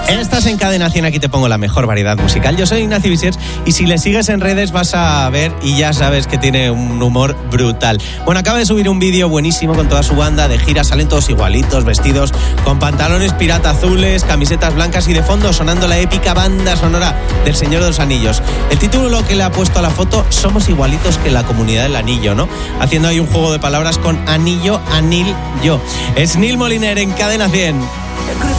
Estás en Cadena 100, aquí te pongo la mejor variedad musical. Yo soy Ignacio Visiers y si le sigues en redes vas a ver y ya sabes que tiene un humor brutal. Bueno, acaba de subir un vídeo buenísimo con toda su banda de gira. Salen todos igualitos, vestidos con pantalones pirata azules, camisetas blancas y de fondo sonando la épica banda sonora del Señor de los Anillos. El título que le ha puesto a la foto, somos igualitos que la comunidad del anillo, ¿no? Haciendo ahí un juego de palabras con anillo, anil, yo. Es Neil Moliner en Cadena 100.